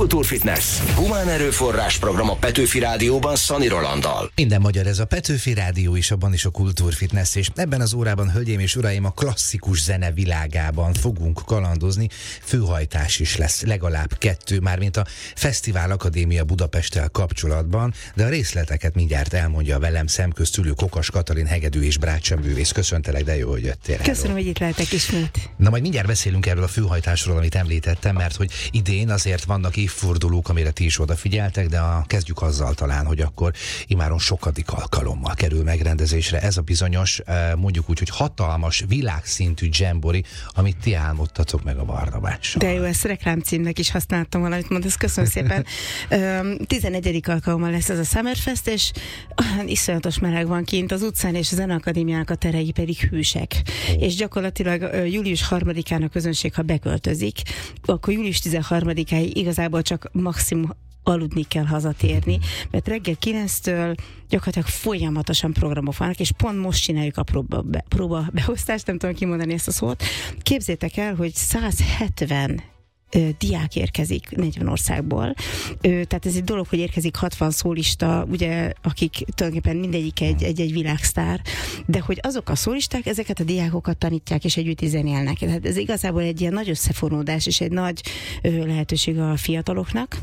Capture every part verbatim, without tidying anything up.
Kultúrfitness. Humán erőforrás program a Petőfi Rádióban Szani Rolanddal. Minden magyar, ez a Petőfi Rádió is, abban is a Kultúrfitness, és ebben az órában, hölgyeim és uraim, a klasszikus zene világában fogunk kalandozni. Főhajtás is lesz, legalább kettő, mármint a Fesztivál Akadémia Budapesttel kapcsolatban, de a részleteket mindjárt elmondja velem szemközt ülő Kokas Katalin hegedű és bráccsaművész. Köszöntelek, de jó, hogy jöttél. Köszönöm, hogy itt lehetek ismét. Na majd mindjárt beszélünk erről a főhajtásról, amit említettem, mert hogy idén azért vannak évfordulók, amire ti is odafigyeltek, de a, kezdjük azzal talán, hogy akkor imáron sokadik alkalommal kerül megrendezésre ez a bizonyos, mondjuk úgy, hogy hatalmas, világszintű dzsembori, amit ti álmodtatok meg a Barnabással. De jó, ezt reklámcímnek is használtam valamit, mondasz, köszönöm szépen. tizenegyedik alkalommal lesz ez a Summerfest, és olyan iszonyatos meleg van kint az utcán, és a Zeneakadémiának a terei pedig hűsek. Oh. És gyakorlatilag július harmadikán a közönség, ha beköltözik, akkor július tizenharmadikáig igazából csak maximum aludni kell hazatérni, mert reggel kilenctől gyakorlatilag folyamatosan programok vannak, és pont most csináljuk a próba, be, próba beosztást, nem tudom kimondani ezt a szót. Képzétek el, hogy száz hetven Ö, diák érkezik negyven országból. Ö, tehát ez egy dolog, hogy érkezik hatvan szólista, ugye, akik tulajdonképpen mindegyik egy, egy, egy világsztár, de hogy azok a szólisták ezeket a diákokat tanítják és együtt zenélnek. Tehát ez igazából egy ilyen nagy összefonódás és egy nagy ö, lehetőség a fiataloknak,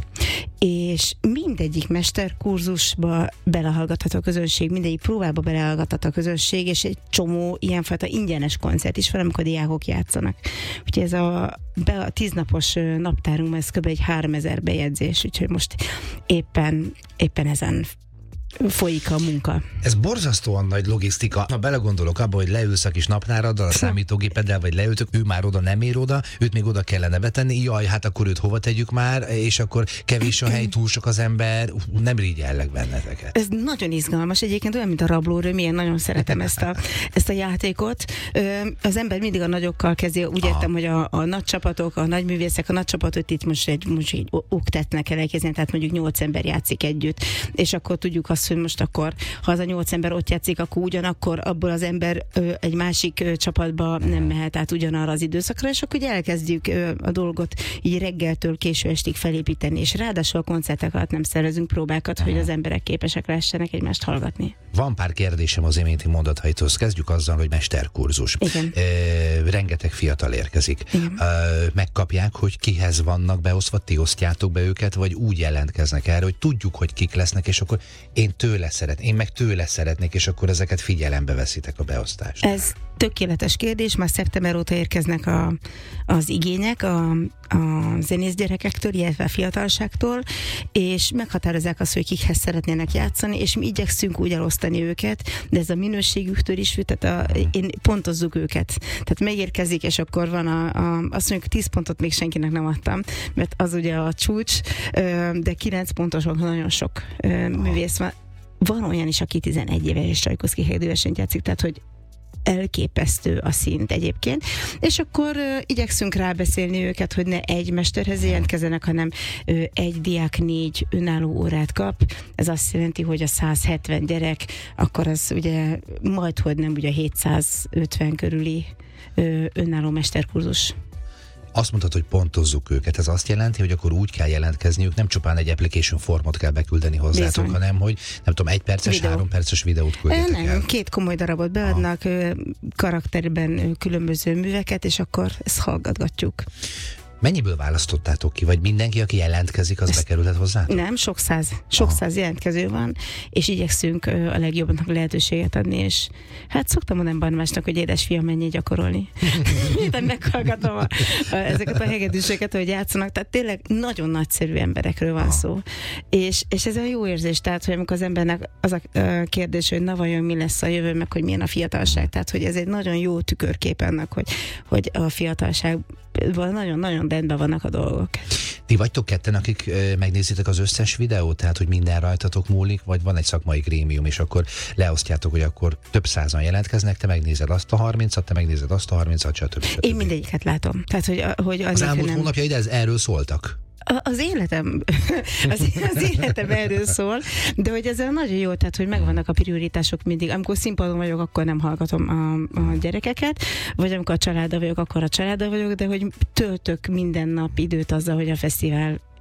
és mindegyik mesterkurzusba belehallgathat a közönség, mindegyik próbába belehallgathat a közönség, és egy csomó ilyenfajta ingyenes koncert is van, amikor a diákok játszanak. Úgyhogy ez a, be, a tíznapos naptárunkban ez kb. Egy háromezer bejegyzés, úgyhogy most éppen, éppen ezen folyik a munka. Ez borzasztóan nagy logisztika. Ha belegondolok abba, hogy leülsz a kis naptáraddal, a számítógépeddel, vagy leültök, ő már oda nem ér oda, őt még oda kellene betenni, jaj, hát akkor őt hova tegyük már, és akkor kevés a hely, túl sok az ember, nem rígyellek benneteket. Ez nagyon izgalmas, egyébként olyan, mint a rablóról, én nagyon szeretem ezt a, ezt a játékot. Az ember mindig a nagyokkal kezdi, úgy értem, hogy a, a nagy csapatok, a nagy művészek, a nagy csapatot itt most egy, most egy oktetnek el elkezdeni, tehát mondjuk nyolc ember játszik együtt, és akkor tudjuk azt, hogy most akkor, ha az a nyolc ember ott játszik, akkor ugyanakkor abból az ember ö, egy másik ö, csapatba nem mehet át ugyanarra az időszakra, és akkor ugye elkezdjük ö, a dolgot így reggeltől késő estig felépíteni, és ráadásul a koncertek alatt nem szervezünk próbákat, hogy az emberek képesek lehessenek egymást hallgatni. Van pár kérdésem az iménti mondataithoz. Kezdjük azzal, hogy mesterkurzus. Igen. E, rengeteg fiatal érkezik. Igen. E, megkapják, hogy kihez vannak beosztva, ti osztjátok be őket, vagy úgy jelentkeznek erre, hogy tudjuk, hogy kik lesznek, és akkor én tőle szeretnék, én meg tőle szeretnék, és akkor ezeket figyelembe veszitek a beosztást. Ez tökéletes kérdés, már szeptember óta érkeznek a, az igények a, a zenész gyerekektől, illetve a fiatalságtól, és meghatározzák azt, hogy kikhez szeretnének játszani, és mi igyekszünk úgy elosztani őket, de ez a minőségüktől is, tehát a, én pontozzuk őket. Tehát megérkezik, és akkor van a, a azt mondjuk tíz pontot még senkinek nem adtam, mert az ugye a csúcs, de kilenc pontoson nagyon sok művész van. Van olyan is, aki tizenegy éves és Csajkovszky hegedűversenyt játszik, tehát hogy elképesztő a szint egyébként, és akkor uh, igyekszünk rábeszélni őket, hogy ne egy mesterhez jelentkezzenek, hanem uh, egy diák négy önálló órát kap. Ez azt jelenti, hogy a száz hetven gyerek, akkor az ugye majdhogy nem ugye hétszázötven körüli uh, önálló mesterkurzus. Azt mondtad, hogy pontozzuk őket. Ez azt jelenti, hogy akkor úgy kell jelentkezniük, nem csupán egy application formot kell beküldeni hozzátok, Bizony. hanem hogy nem tudom, egy perces, Videó. három perces videót küldjetek nem, el. Két komoly darabot beadnak, ha. karakterben különböző műveket, és akkor ezt hallgatgatjuk. Mennyiből választottátok ki? Vagy mindenki, aki jelentkezik, az Ezt bekerülhet hozzátok? Nem, sok száz, sok Aha. száz jelentkező van, és igyekszünk a legjobbnak lehetőséget adni, és hát szoktam mondani Barnabásnak, hogy édesfiam, menjél gyakorolni. Minden meghallgatom a, a, ezeket a hegedűseket, hogy játszanak, tehát tényleg nagyon nagyszerű emberekről van Aha. szó. És, és ez a jó érzés, tehát, hogy amikor az embernek az a kérdés, hogy na vajon mi lesz a jövő, meg hogy milyen a fiatalság, tehát, hogy ez egy nagyon jó tükörkép annak, hogy, hogy a fiatalság nagyon-nagyon rendben vannak a dolgok. Ti vagytok ketten, akik ö, megnézitek az összes videót, tehát hogy minden rajtatok múlik, vagy van egy szakmai grémium, és akkor leosztjátok, hogy akkor több százan jelentkeznek, te megnézed azt a harmincat, te megnézed azt a harmincat, stb. stb. Én mindegyiket látom. Tehát, hogy, hogy az elmúlt nem... hónapjaid ez, erről szóltak? Az életem, az, az életem erről szól, de hogy ez nagyon jó, tehát hogy megvannak a prioritások mindig. Amikor színpadon vagyok, akkor nem hallgatom a, a gyerekeket, vagy amikor a családdal vagyok, akkor a családdal vagyok, de hogy töltök minden nap időt azzal, hogy a fesztivál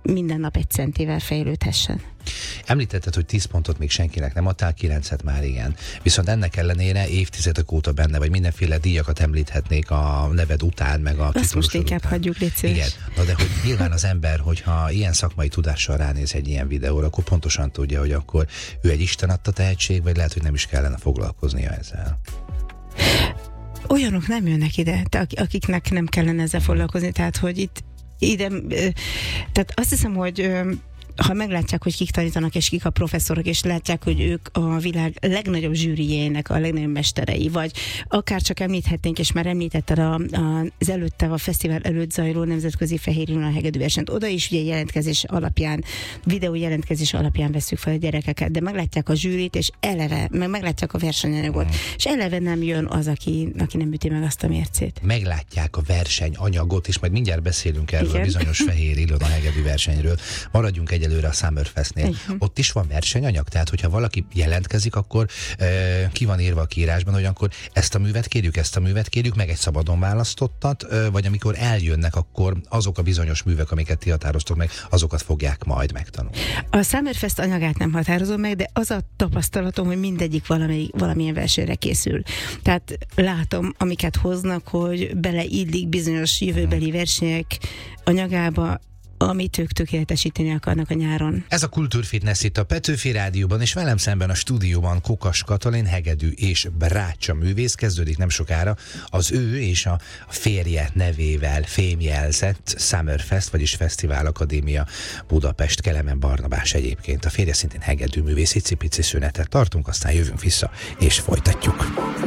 minden nap egy centivel fejlődhessen. Említetted, hogy tíz pontot még senkinek nem adtál, kilencet már igen. Viszont ennek ellenére évtizedek óta benne vagy, mindenféle díjakat említhetnék a neved után, meg a titulusod most inkább után. hagyjuk, légy szíves. Igen, na de hogy nyilván az ember, hogyha ilyen szakmai tudással ránéz egy ilyen videóra, akkor pontosan tudja, hogy akkor ő egy Isten adta tehetség, vagy lehet, hogy nem is kellene foglalkoznia ezzel. Olyanok nem jönnek ide, akiknek nem kellene ezzel foglalkozni, tehát hogy itt ide, tehát azt hiszem, hogy ha meglátják, hogy kik tanítanak, és kik a professzorok, és látják, hogy ők a világ legnagyobb zsűriének a legnagyobb mesterei, vagy akár csak említhetnénk, és már említetted a, a, az előtte, a fesztivál előtt zajló nemzetközi fehér iroda hegedű versenyt. Oda is ugye jelentkezés alapján, videó jelentkezés alapján veszük fel a gyerekeket, de meglátják a zsűrit, és eleve, meg meglátják a versenyanyagot, mm. és eleve nem jön az, aki, aki nem üti meg azt a mércét. Meglátják a versenyanyagot, és majd mindjárt beszélünk erről Igen. a bizonyos fehér iroda hegedű versenyről. Maradjunk egy előre a Summerfestnél. Uh-huh. Ott is van versenyanyag, tehát hogyha valaki jelentkezik, akkor e, ki van írva a kiírásban, hogy akkor ezt a művet kérjük, ezt a művet kérjük, meg egy szabadon választottat, e, vagy amikor eljönnek, akkor azok a bizonyos művek, amiket ti határoztok meg, azokat fogják majd megtanulni. A Summerfest anyagát nem határozom meg, de az a tapasztalatom, hogy mindegyik valami, valamilyen versenyre készül. Tehát látom, amiket hoznak, hogy beleillik bizonyos jövőbeli versenyek anyagába, amit ők tökéletesíteni akarnak a nyáron. Ez a Kultúrfitness itt a Petőfi Rádióban, és velem szemben a stúdióban Kokas Katalin, hegedű és brácsa művész. Kezdődik nem sokára az ő és a férje nevével fémjelzett Summerfest, vagyis Fesztivál Akadémia Budapest. Kelemen Barnabás egyébként. A férje szintén hegedű művész. Icipici szünetet tartunk, aztán jövünk vissza és folytatjuk.